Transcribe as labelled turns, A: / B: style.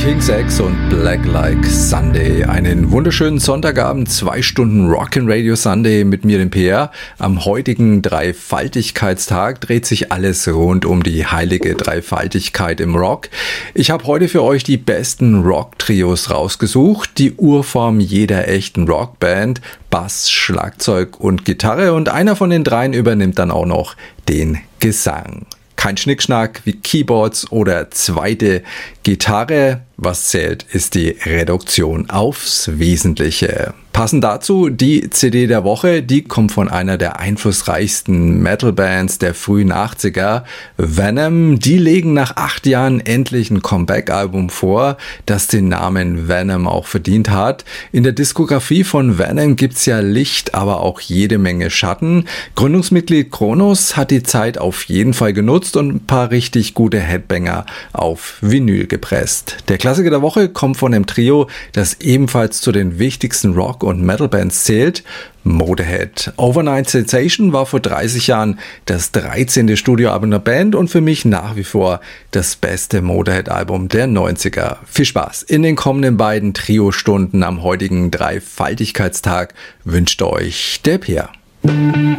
A: King Sex und Black Like Sunday. Einen wunderschönen Sonntagabend, 2 Stunden Rockin' Radio Sunday mit mir, dem PR. Am heutigen Dreifaltigkeitstag dreht sich alles rund um die heilige Dreifaltigkeit im Rock. Ich habe heute für euch die besten Rock-Trios rausgesucht, die Urform jeder echten Rockband, Bass, Schlagzeug und Gitarre, und einer von den dreien übernimmt dann auch noch den Gesang. Kein Schnickschnack wie Keyboards oder zweite Gitarre. Was zählt, ist die Reduktion aufs Wesentliche. Passend dazu die CD der Woche, die kommt von einer der einflussreichsten Metal-Bands der frühen 80er, Venom. Die legen nach 8 Jahren endlich ein Comeback-Album vor, das den Namen Venom auch verdient hat. In der Diskografie von Venom gibt's ja Licht, aber auch jede Menge Schatten. Gründungsmitglied Kronos hat die Zeit auf jeden Fall genutzt und ein paar richtig gute Headbanger auf Vinyl gepresst. Der Klassiker der Woche kommt von dem Trio, das ebenfalls zu den wichtigsten Rock- und Metal-Bands zählt, Motorhead. Overnight Sensation war vor 30 Jahren das 13. Studioalbum der Band und für mich nach wie vor das beste Motorhead-Album der 90er. Viel Spaß in den kommenden beiden Trio-Stunden am heutigen Dreifaltigkeitstag wünscht euch der Peer.